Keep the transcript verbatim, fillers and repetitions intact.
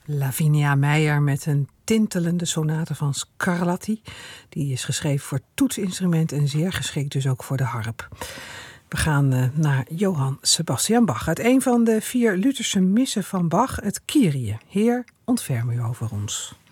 Lavinia Meijer met een tintelende sonate van Scarlatti. Die is geschreven voor toetsinstrument en zeer geschikt dus ook voor de harp. We gaan uh, naar Johann Sebastian Bach. Uit een van de vier Lutherse missen van Bach, het Kyrie. Heer, ontferm u over ons.